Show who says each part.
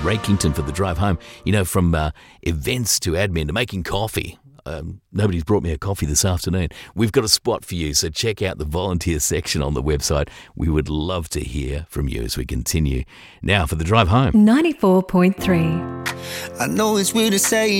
Speaker 1: Rakington for the drive home. You know, from events to admin to making coffee. Nobody's brought me a coffee this afternoon. We've got a spot for you, so check out the volunteer section on the website. We would love to hear from you as we continue. Now for the drive home.
Speaker 2: 94.3.
Speaker 3: I know it's weird to say